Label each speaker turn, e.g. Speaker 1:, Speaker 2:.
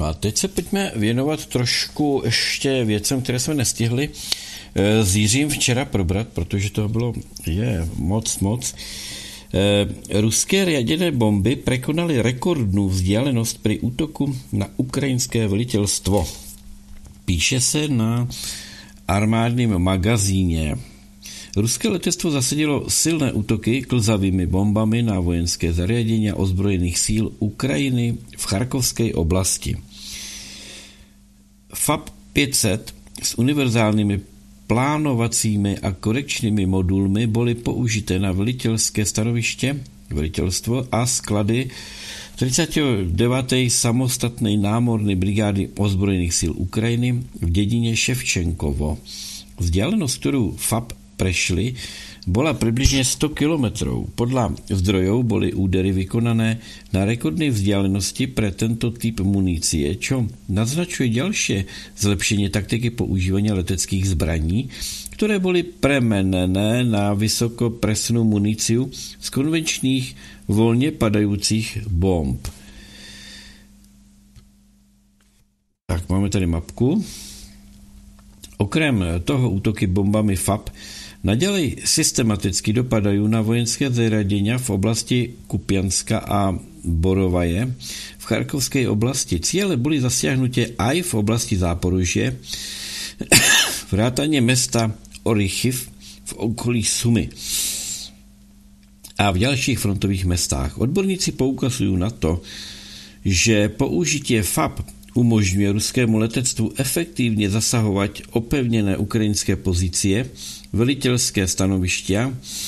Speaker 1: No a teď se pojďme věnovat trošku ještě věcem, které jsme nestihli s Jiřím včera probrat, protože to je moc. Ruské jaderné bomby překonaly rekordnou vzdálenost při útoku na ukrajinské velitelstvo. Píše se na armádním magazíně. Ruské letectvo zasadilo silné útoky klzavými bombami na vojenské zariadení ozbrojených síl Ukrajiny v Charkovské oblasti. FAB-500 s univerzálními plánovacími a korekčními modulmi byly použité na velitelstvo a sklady 39. samostatné námorné brigády ozbrojených sil Ukrajiny v dědině Ševčenkovo. Vzdálenost, kterou FAB prešli, byla přibližně 100 kilometrů. Podle zdrojů byly údery vykonané na rekordné vzdálenosti pre tento typ munície, čo naznačuje další zlepšení taktiky používání leteckých zbraní, které byly premenené na vysokopresnou muníciu z konvenčních volně padajících bomb. Tak, máme tady mapku. Okrem toho útoky bombami FAB nadělej systematicky dopadají na vojenské zariadení v oblasti Kupianska a Borovaje v Charkovské oblasti. Cíle byly zasiahnutě aj v oblasti Záporožě, vrátane města Orychiv v okolí Sumy a v dalších frontových městách. Odborníci poukazují na to, že použití FAB umožňuje ruskému letectvu efektivně zasahovat opevněné ukrajinské pozice, velitelské stanoviště